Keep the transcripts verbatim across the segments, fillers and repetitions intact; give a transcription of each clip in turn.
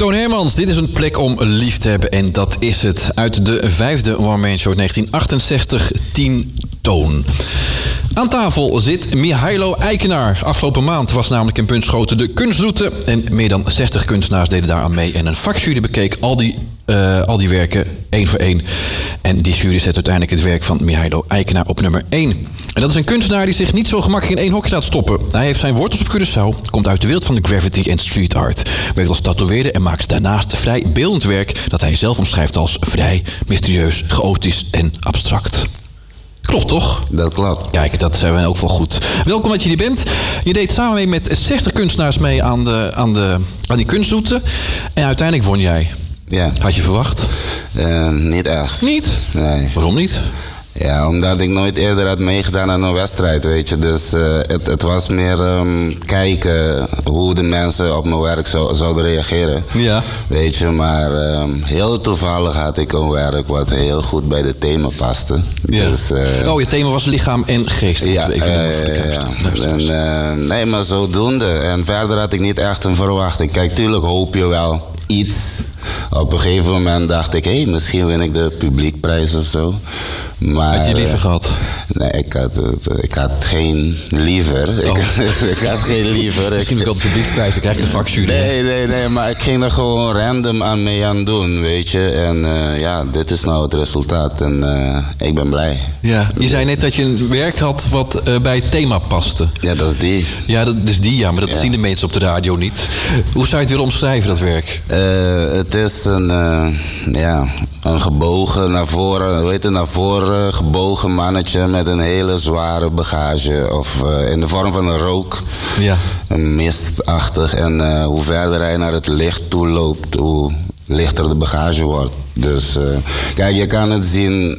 Toon Hermans, dit is een plek om lief te hebben. En dat is het. Uit de vijfde One Man Show negentien achtenzestig, tien Toon. Aan tafel zit Mihailo Eikenaar. Afgelopen maand was namelijk in Bunschoten de kunstroute. En meer dan zestig kunstenaars deden daaraan mee. En een vakjury bekeek al die, uh, al die werken één voor één. En die jury zet uiteindelijk het werk van Mihailo Eikenaar op nummer één. En dat is een kunstenaar die zich niet zo gemakkelijk in één hokje laat stoppen. Hij heeft zijn wortels op Curaçao, komt uit de wereld van de graffiti en street art. Werkt als tatoeëerder en maakt daarnaast vrij beeldend werk dat hij zelf omschrijft als vrij, mysterieus, chaotisch en abstract. Klopt toch? Dat klopt. Kijk, dat zijn we ook wel goed. Welkom dat je hier bent. Je deed samen mee met zestig kunstenaars mee aan, de, aan, de, aan die kunstroute. En uiteindelijk won jij. Ja. Had je verwacht? Uh, niet echt. Niet? Nee. Waarom niet? Ja, omdat ik nooit eerder had meegedaan aan een wedstrijd, weet je. Dus uh, het, het was meer um, kijken hoe de mensen op mijn werk zo, zouden reageren. Ja. Weet je, maar um, heel toevallig had ik een werk wat heel goed bij het thema paste. Ja. Dus, uh, oh, je thema was lichaam en geest. Ja, even uh, ja, ja. En, uh, nee, maar zodoende. En verder had ik niet echt een verwachting. Kijk, tuurlijk hoop je wel iets. Op een gegeven moment dacht ik, hé, hey, misschien win ik de publiekprijs of zo. Maar, had je liever gehad? Nee, ik had, ik had geen liever. Oh. Ik, ik had geen liever. Misschien ik al de publieksprijs, dan krijg je de vakjury. Nee, nee, nee, maar ik ging er gewoon random aan mee aan doen, weet je. En uh, ja, dit is nou het resultaat en uh, ik ben blij. Ja, je zei net dat je een werk had wat uh, bij het thema paste. Ja, dat is die. Ja, dat is die, ja, maar dat ja. zien de mensen op de radio niet. Hoe zou je het willen omschrijven, dat werk? Uh, het is een, uh, ja, een gebogen, naar voren, hoe heet het, naar voren gebogen mannetje met een hele zware bagage. Of uh, in de vorm van een rook. Ja. Een mistachtig. En uh, hoe verder hij naar het licht toe loopt, hoe lichter de bagage wordt. Dus uh, kijk, je kan het zien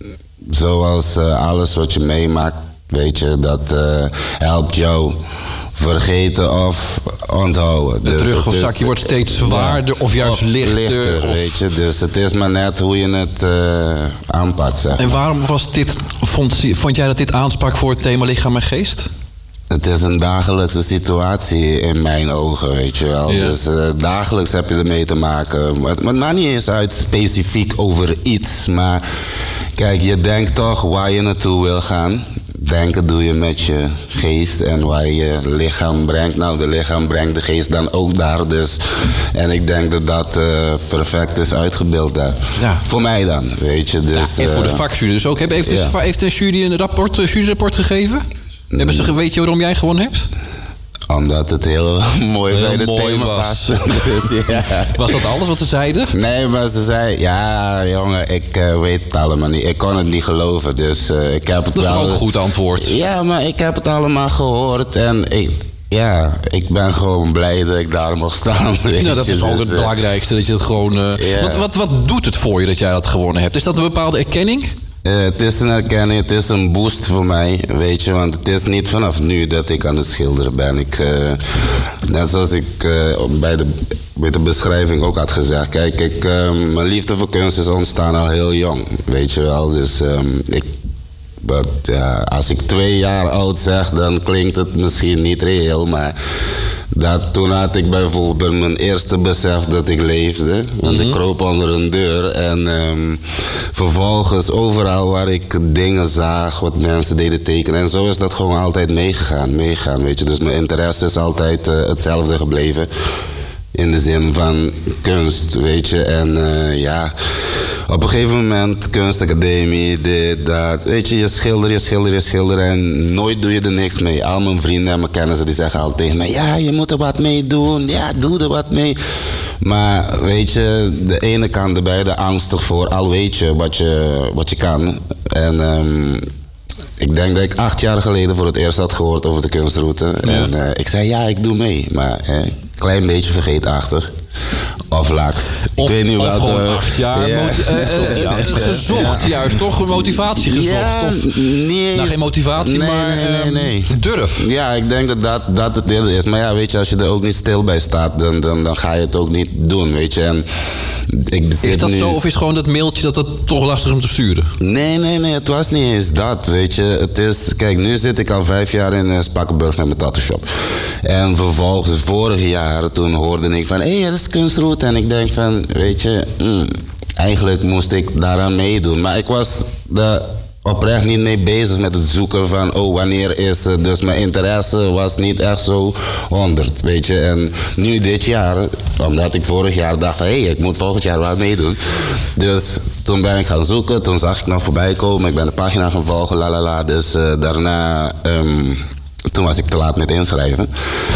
zoals uh, alles wat je meemaakt. Weet je, dat uh, helpt jou vergeten of onthouden. Het dus teruggezakje wordt steeds zwaarder ja, of juist of lichter. lichter of... Weet je, dus het is maar net hoe je het uh, aanpakt. Zeg. En waarom was dit, vond, vond jij dat dit aansprak voor het thema lichaam en geest? Het is een dagelijkse situatie in mijn ogen, weet je wel. Ja. Dus uh, dagelijks heb je ermee te maken. Maar het maakt niet eens uit specifiek over iets. Maar kijk, je denkt toch waar je naartoe wil gaan. Denken doe je met je geest en waar je lichaam brengt. Nou, de lichaam brengt de geest dan ook daar. Dus. En ik denk dat dat uh, perfect is uitgebeeld daar. Ja. Voor mij dan, weet je. Dus, ja, en voor de uh, vakjury dus ook. Heeft, ja. heeft de jury een rapport, een juryrapport gegeven? Mm. Hebben ze, weet je waarom jij gewonnen hebt? Omdat het heel mooi heel bij de mooi thema was. paste. Dus, ja. Was dat alles wat ze zeiden? Nee, maar ze zei, ja jongen, ik uh, weet het allemaal niet. Ik kon het niet geloven, dus uh, ik heb het dat wel... Dat is ook een goed antwoord. Ja, maar ik heb het allemaal gehoord en ik... Ja, ik ben gewoon blij dat ik daar mag staan. Nou, dat is dus, ook het uh, belangrijkste. Dat je het gewoon, uh, yeah. wat, wat, wat doet het voor je dat jij dat gewonnen hebt? Is dat een bepaalde erkenning? Uh, het is een erkenning, het is een boost voor mij, weet je. Want het is niet vanaf nu dat ik aan het schilderen ben. Ik, uh, net zoals ik uh, bij, de, bij de beschrijving ook had gezegd. Kijk, ik, uh, mijn liefde voor kunst is ontstaan al heel jong, weet je wel. Dus um, ik... But, ja, als ik twee jaar oud zeg, dan klinkt het misschien niet reëel. Maar dat, toen had ik bijvoorbeeld mijn eerste besef dat ik leefde. Want mm-hmm. ik kroop onder een deur. En um, vervolgens overal waar ik dingen zag, wat mensen deden tekenen. En zo is dat gewoon altijd meegegaan. meegegaan weet je. Dus mijn interesse is altijd uh, hetzelfde gebleven. In de zin van kunst, weet je. En uh, ja, op een gegeven moment kunstacademie, dit, dat. Weet je, je schilder, je schilder, je schilder. En nooit doe je er niks mee. Al mijn vrienden en mijn kennissen die zeggen altijd tegen mij... Ja, je moet er wat mee doen. Ja, doe er wat mee. Maar weet je, de ene kant erbij, de angstig voor. Al weet je wat je, wat je kan. En... Um, ik denk dat ik acht jaar geleden voor het eerst had gehoord over de kunstroute. Ja. En uh, ik zei, ja, ik doe mee. Maar een eh, klein beetje vergeetachtig. Of laat. Of, ik weet niet of wat, gewoon uh, acht jaar yeah. moti- uh, uh, uh, gezocht ja. juist, toch? Motivatie gezocht? Ja, of, niet eens. Nou, geen motivatie, nee, maar nee, nee, nee. Um, durf. Ja, ik denk dat, dat dat het eerder is. Maar ja, weet je, als je er ook niet stil bij staat... dan, dan, dan ga je het ook niet doen, weet je. En ik bezit is dat nu... zo, of is gewoon dat mailtje dat het toch lastig is om te sturen? Nee, nee, nee, het was niet eens dat, weet je. Het is, kijk, nu zit ik al vijf jaar in uh, Spakenburg met mijn tattoo shop. En vervolgens, vorig jaar, toen hoorde ik van... hé, hey, dat is kunstroute. en ik denk van, weet je, mm, eigenlijk moest ik daaraan meedoen. Maar ik was daar oprecht niet mee bezig met het zoeken van, oh, wanneer is het? Dus mijn interesse was niet echt zo honderd, weet je. En nu dit jaar, omdat ik vorig jaar dacht van, hé, hey, ik moet volgend jaar wel meedoen. Dus toen ben ik gaan zoeken, toen zag ik nog voorbij komen. Ik ben de pagina gaan volgen, la la la. Dus uh, daarna... Um, Toen was ik te laat met inschrijven.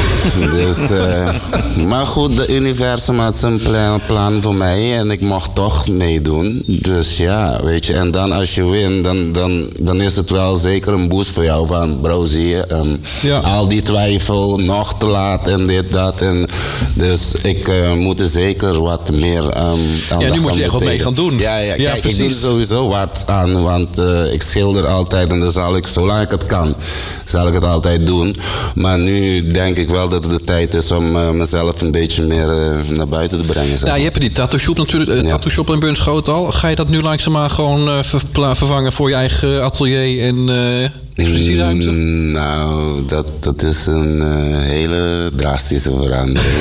dus, uh, maar goed, de universum had zijn plan, plan voor mij en ik mocht toch meedoen. Dus ja, weet je, en dan als je wint, dan, dan, dan is het wel zeker een boost voor jou. Van bro, zie je, um, ja. al die twijfel, nog te laat en dit, dat. En dus ik uh, moet er zeker wat meer um, aan. Ja, nu moet je echt wat mee gaan doen. Ja, ja, ja kijk, precies. ik doe er sowieso wat aan, want uh, ik schilder altijd en dan zal ik, zolang ik het kan, zal ik het altijd doen. Maar nu denk ik wel dat het de tijd is om uh, mezelf een beetje meer uh, naar buiten te brengen. Zeg maar. Ja, je hebt die tattoo shop natuurlijk, uh, ja. tattoo shop in Bunschoten. Ga je dat nu langzaamaan gewoon uh, ver, vervangen voor je eigen atelier en uh, expositieruimte? Mm, nou, dat, dat is een uh, hele drastische verandering.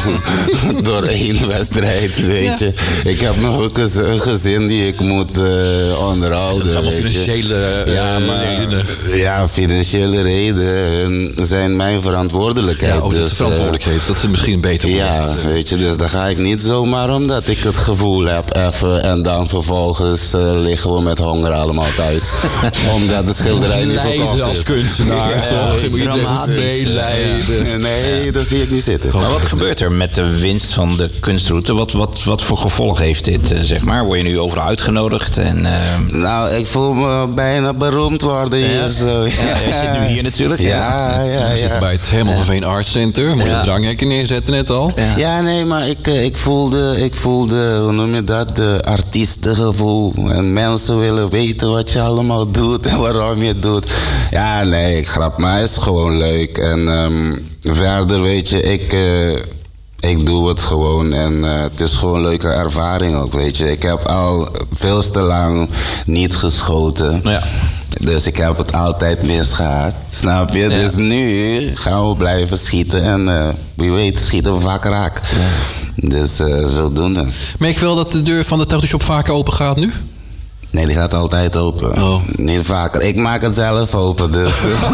Zo, door één wedstrijd, weet ja. je. Ik heb nog ook een gezin die ik moet uh, onderhouden. Dat is allemaal financiële uh, ja, maar, redenen. Ja, financiële redenen zijn mijn verantwoordelijkheid. Ja, oh, dus, dat is verantwoordelijkheid. Uh, dat is misschien beter. Ja, het, uh, weet je, dus dan ga ik niet zomaar omdat ik het gevoel heb even en dan vervolgens uh, liggen we met honger allemaal thuis. omdat de schilderij niet verkocht is. Als kunstenaar, ja, toch? Je moet dramatisch meelijden. Nee, dat zie ik niet zitten. Maar wat gebeurt er met de winst van de kunstroute? Wat, wat, wat voor gevolg heeft dit, uh, zeg maar? Word je nu overal uitgenodigd? En, uh... Nou, ik voel me bijna beroemd worden hier. Ja. Zo. Ja. Ja, je zit nu hier natuurlijk. Ja, ja, ja. Je zit bij het Hemelveen ja. Art Center. Moest ja. de dranghekken neerzetten net al. Ja, ja nee, maar ik, ik, voelde, ik voelde, hoe noem je dat, de artiestengevoel. En mensen willen weten wat je allemaal doet en waarom je het doet. Ja, nee, ik grap, maar het is gewoon leuk. En um, verder, weet je, ik... Uh, Ik doe het gewoon en uh, het is gewoon een leuke ervaring ook, weet je. Ik heb al veel te lang niet geschoten. Ja. Dus ik heb het altijd misgehad, snap je? Ja. Dus nu gaan we blijven schieten en uh, wie weet schieten we vaak raak. Ja. Dus uh, zodoende. Merk je wel dat de deur van de tattoo shop vaker open gaat nu? Nee, die gaat altijd open. Oh. Niet vaker. Ik maak het zelf open, dus...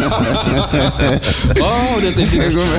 oh, dat is...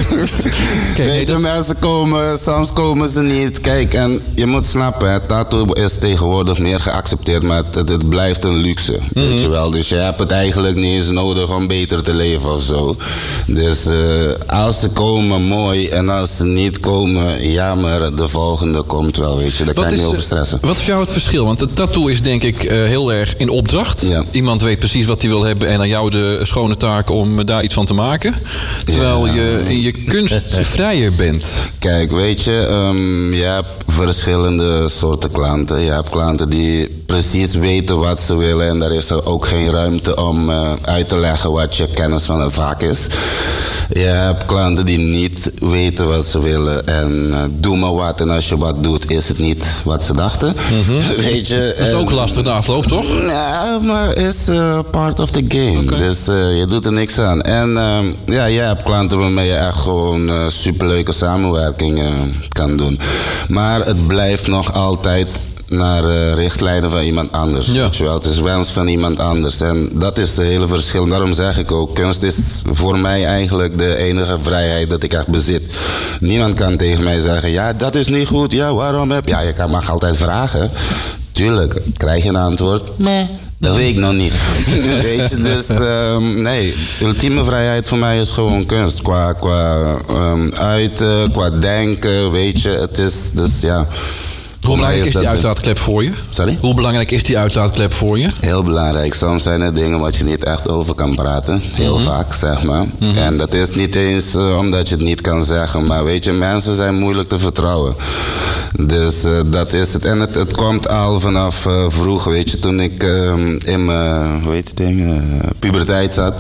Kijk, weet je, dat... mensen komen, soms komen ze niet. Kijk, en je moet snappen, hè, tattoo is tegenwoordig meer geaccepteerd, maar het, het blijft een luxe, mm-hmm. weet je wel. Dus je hebt het eigenlijk niet eens nodig om beter te leven of zo. Dus uh, als ze komen, mooi. En als ze niet komen, jammer, de volgende komt wel, weet je. Daar kan je niet over stressen. Wat is jou het verschil? Want de tattoo is denk ik... Uh, heel erg in opdracht. Ja. Iemand weet precies wat hij wil hebben en aan jou de schone taak om daar iets van te maken. Terwijl ja. je in je kunst vrijer bent. Kijk, weet je, um, je hebt verschillende soorten klanten. Je hebt klanten die precies weten wat ze willen en daar is er ook geen ruimte om uh, uit te leggen wat je kennis van het vak is. Je hebt klanten die niet weten wat ze willen en uh, doe maar wat en als je wat doet is het niet wat ze dachten. Mm-hmm. Weet je, dat is en, ook lastig de afloop, toch? Ja, maar is uh, part of the game. Okay. Dus uh, je doet er niks aan. En uh, ja, je hebt klanten waarmee je echt gewoon uh, superleuke samenwerking uh, kan doen. Maar het blijft nog altijd naar uh, richtlijnen van iemand anders. Ja. Weet je wel. Het is wens van iemand anders. En dat is het hele verschil. Daarom zeg ik ook, kunst is voor mij eigenlijk de enige vrijheid dat ik echt bezit. Niemand kan tegen mij zeggen, ja, dat is niet goed. Ja, waarom heb je... Ja, je kan, mag altijd vragen. Tuurlijk, krijg je een antwoord? Nee. Dat weet ik nog niet. Weet je, dus um, nee, ultieme vrijheid voor mij is gewoon kunst. Qua, qua um, uiten, qua denken, weet je. Het is, dus ja... Hoe belangrijk is die uitlaatklep voor je? Sorry? Hoe belangrijk is die uitlaatklep voor je? Heel belangrijk. Soms zijn er dingen wat je niet echt over kan praten. Heel mm-hmm. vaak, zeg maar. Mm-hmm. En dat is niet eens uh, omdat je het niet kan zeggen. Maar weet je, mensen zijn moeilijk te vertrouwen. Dus uh, dat is het. En het, het komt al vanaf uh, vroeg, weet je. Toen ik uh, in mijn, hoe heet het ding, uh, puberteit zat.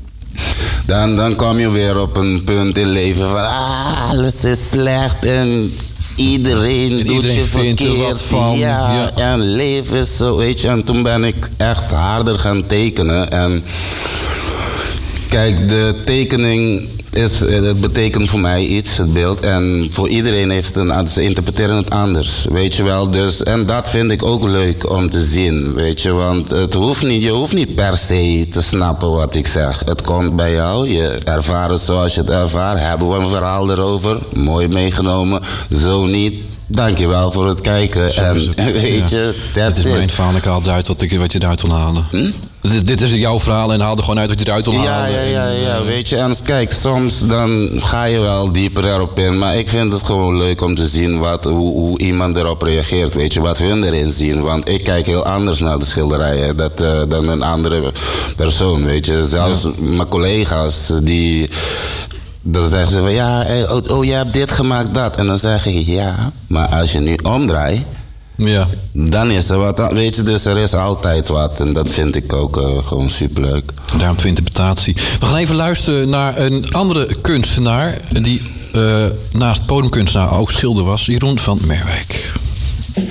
Dan, dan kom je weer op een punt in leven van... Ah, alles is slecht en... Iedereen en doet iedereen je vindt verkeerd. Er wat van. Ja, ja, en leven is zo, weet je. En toen ben ik echt harder gaan tekenen. En kijk, de tekening is, het betekent voor mij iets, het beeld. En voor iedereen heeft het een, ze interpreteren het anders, weet je wel. Dus, en dat vind ik ook leuk om te zien, weet je. Want het hoeft niet, je hoeft niet per se te snappen wat ik zeg. Het komt bij jou, je ervaart het zoals je het ervaart. Hebben we een verhaal erover, mooi meegenomen. Zo niet, dankjewel voor het kijken. Zo en is het. weet Ja. je, Het that's is it. mijn verhaal, ik haal eruit wat, ik, wat je eruit wil halen. Hm? Dit, dit is jouw verhaal en haal er gewoon uit wat je eruit wil Ja, halen. ja, ja, En, ja, eh, weet je. En kijk, soms dan ga je wel dieper erop in. Maar ik vind het gewoon leuk om te zien wat, hoe, hoe iemand erop reageert. Weet je, wat hun erin zien. Want ik kijk heel anders naar de schilderijen dat, uh, dan een andere persoon, weet je. Zelfs Ja. mijn collega's die... Dan zeggen ze van ja, hey, oh, oh, jij hebt dit gemaakt, dat. En dan zeg ik ja, maar als je nu omdraait, Ja. dan is er wat. Weet je, dus er is altijd wat. En dat vind ik ook uh, gewoon superleuk. Ruimte voor interpretatie. We gaan even luisteren naar een andere kunstenaar die uh, naast podiumkunstenaar ook schilder was. Jeroen van Merwijk.